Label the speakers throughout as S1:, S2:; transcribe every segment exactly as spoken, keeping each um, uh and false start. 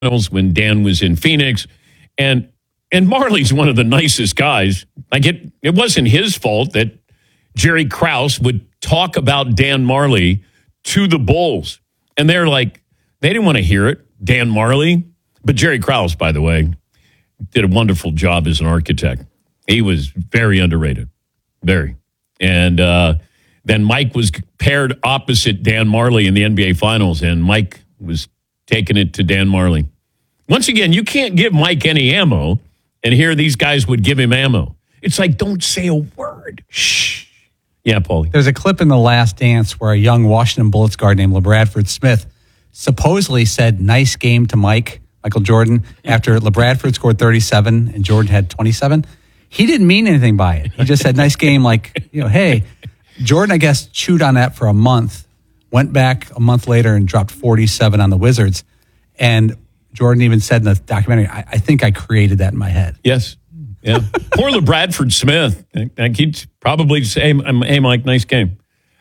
S1: when Dan was in Phoenix. And and Marley's one of the nicest guys. Like it, it wasn't his fault that Jerry Krause would talk about Dan Marley to the Bulls. And they're like, they didn't want to hear it, Dan Marley. But Jerry Krause, by the way, did a wonderful job as an architect. He was very underrated. Very. And uh, then Mike was paired opposite Dan Marley in the N B A Finals, and Mike was taking it to Dan Marley. Once again, you can't give Mike any ammo, and here these guys would give him ammo. It's like, don't say a word. Shh. Yeah, Paulie.
S2: There's a clip in The Last Dance where a young Washington Bullets guard named LeBradford Smith supposedly said, "Nice game" to Mike, Michael Jordan, after LeBradford scored thirty-seven and Jordan had twenty-seven. He didn't mean anything by it. He just said, "Nice game," like, you know, hey. Jordan, I guess, chewed on that for a month, went back a month later and dropped forty-seven on the Wizards. And Jordan even said in the documentary, I, I think I created that in my head.
S1: Yes. Yeah. Poor LeBradford Smith. Like he'd probably say, "Hey, Mike, nice game."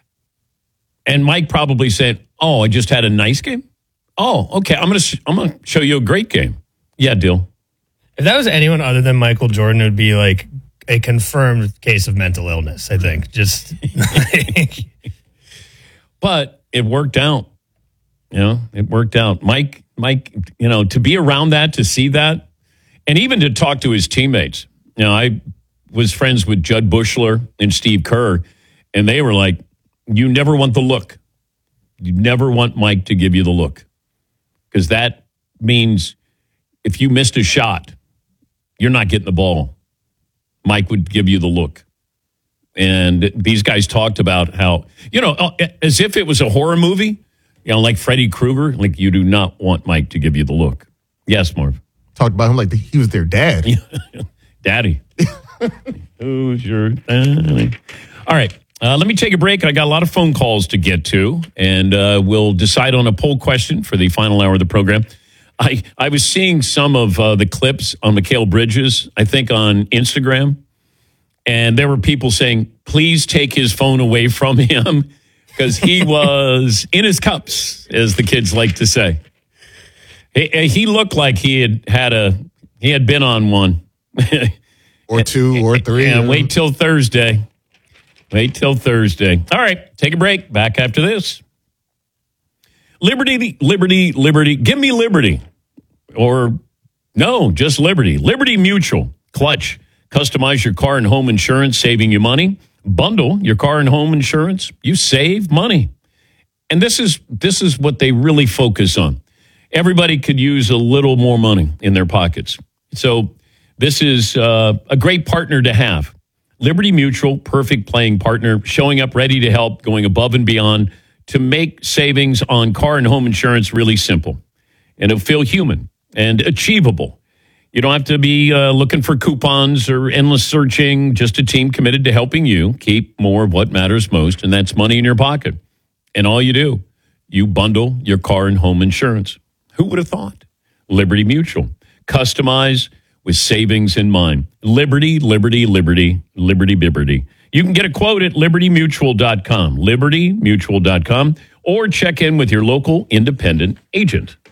S1: And Mike probably said, "Oh, I just had a nice game? Oh, okay. I'm going to I'm going to show you a great game." Yeah, deal.
S3: If that was anyone other than Michael Jordan, it would be like a confirmed case of mental illness, I think. Just like.
S1: But it worked out. You know, it worked out. Mike, Mike, you know, to be around that, to see that, and even to talk to his teammates. You know, I was friends with Judd Bushler and Steve Kerr, and they were like, you never want the look. You never want Mike to give you the look. Because that means if you missed a shot, you're not getting the ball. Mike would give you the look. And these guys talked about how, you know, as if it was a horror movie, you know, like Freddy Krueger, like you do not want Mike to give you the look. Yes, Marv.
S4: Talked about him like he was their dad.
S1: Daddy. Who's your daddy? All right. Uh, let me take a break. I got a lot of phone calls to get to, and uh, we'll decide on a poll question for the final hour of the program. I, I was seeing some of uh, the clips on Mikal Bridges, I think on Instagram, and there were people saying, please take his phone away from him because he was in his cups, as the kids like to say. He, he looked like he had had a, he had been on one.
S4: Or two or three.
S1: Yeah, wait till Thursday. Wait till Thursday. All right, take a break. Back after this. Liberty, liberty, liberty. Give me liberty. Or no, just Liberty. Liberty Mutual. Clutch. Customize your car and home insurance, saving you money. Bundle your car and home insurance. You save money. And this is this is what they really focus on. Everybody could use a little more money in their pockets. So this is uh, a great partner to have. Liberty Mutual, perfect playing partner, showing up ready to help, going above and beyond to make savings on car and home insurance really simple. And it'll feel human and achievable. You don't have to be uh, looking for coupons or endless searching, just a team committed to helping you keep more of what matters most, and that's money in your pocket. And all you do, you bundle your car and home insurance. Who would have thought? Liberty Mutual. Customize with savings in mind. Liberty, Liberty, Liberty, Liberty, Bibberty. You can get a quote at liberty mutual dot com, liberty mutual dot com, or check in with your local independent agent.